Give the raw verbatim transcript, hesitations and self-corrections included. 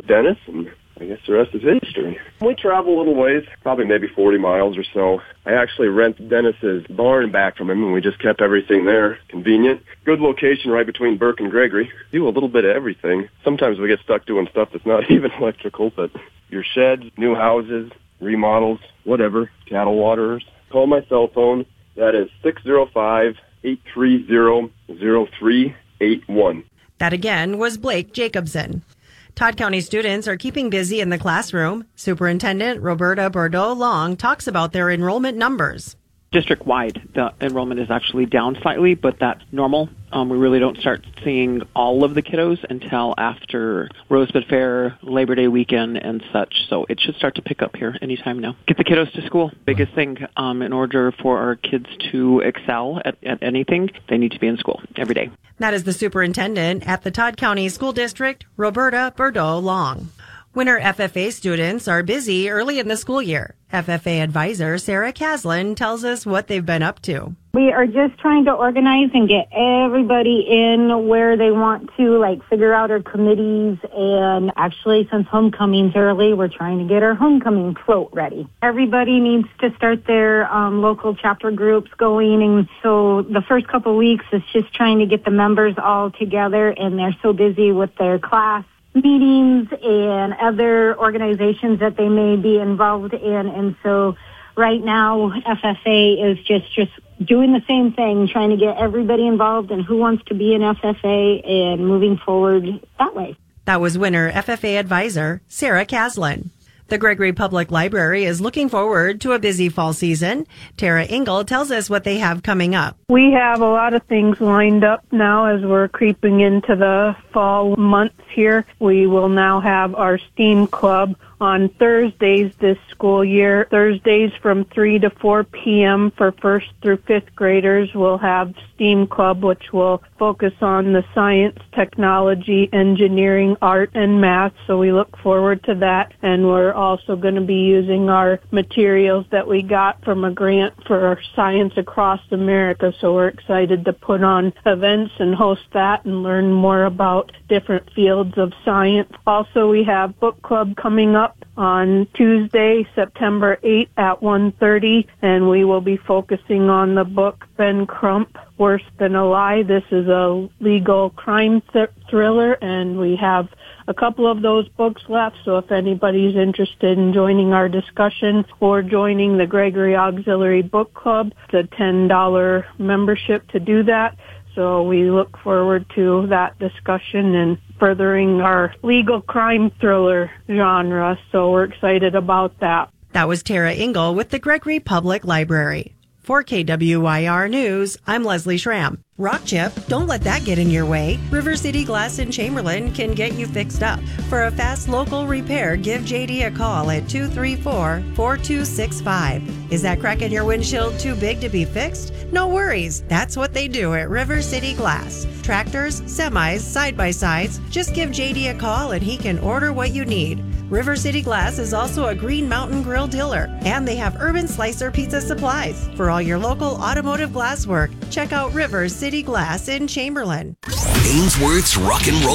Dennis, and I guess the rest is history. We travel a little ways, probably maybe forty miles or so. I actually rent Dennis's barn back from him, and we just kept everything there. Convenient. Good location right between Burke and Gregory. Do a little bit of everything. Sometimes we get stuck doing stuff that's not even electrical, but your sheds, new houses, remodels, whatever, cattle waterers. Call my cell phone. That is six oh five, eight three zero, zero three eight one. That again was Blake Jacobson. Todd County students are keeping busy in the classroom. Superintendent Roberta Bordeaux-Long talks about their enrollment numbers. District-wide, the enrollment is actually down slightly, but that's normal. Um, we really don't start seeing all of the kiddos until after Rosebud Fair, Labor Day weekend, and such. So it should start to pick up here anytime now. Get the kiddos to school. Biggest thing, um, in order for our kids to excel at, at anything, they need to be in school every day. That is the superintendent at the Todd County School District, Roberta Bordeaux-Long. Winter F F A students are busy early in the school year. F F A advisor Sarah Caslin tells us what they've been up to. We are just trying to organize and get everybody in where they want to, like figure out our committees. And actually, since homecoming's early, we're trying to get our homecoming float ready. Everybody needs to start their um, local chapter groups going. And so the first couple of weeks is just trying to get the members all together. And they're so busy with their class meetings and other organizations that they may be involved in. And so right now, F F A is just, just doing the same thing, trying to get everybody involved and who wants to be an F F A and moving forward that way. That was Winter F F A advisor Sarah Caslin. The Gregory Public Library is looking forward to a busy fall season. Tara Engel tells us what they have coming up. We have a lot of things lined up now as we're creeping into the fall months here. We will now have our STEAM Club on Thursdays this school year. Thursdays from three to four p.m. for first through fifth graders. We'll have STEAM Club, which will focus on the science, technology, engineering, art, and math. So we look forward to that. And we're also going to be using our materials that we got from a grant for our Science Across America. So we're excited to put on events and host that and learn more about different fields of science. Also, we have book club coming up on Tuesday, September eighth at one thirty, and we will be focusing on the book Ben Crump, Worse Than a Lie. This is a legal crime th- thriller, and we have a couple of those books left, so if anybody's interested in joining our discussion or joining the Gregory Auxiliary Book Club, it's a ten dollars membership to do that. So we look forward to that discussion and furthering our legal crime thriller genre. So we're excited about that. That was Tara Engel with the Gregory Public Library. For K W Y R News, I'm Leslie Schramm. Rock chip, don't let that get in your way. River City Glass in Chamberlain can get you fixed up. For a fast local repair, give J D a call at two three four, four two six five. Is that crack in your windshield too big to be fixed? No worries. That's what they do at River City Glass. Tractors, semis, side-by-sides. Just give J D a call and he can order what you need. River City Glass is also a Green Mountain Grill dealer, and they have Urban Slicer pizza supplies. For all your local automotive glass work, check out River City Glass in Chamberlain. Ainsworth's Rock and Roll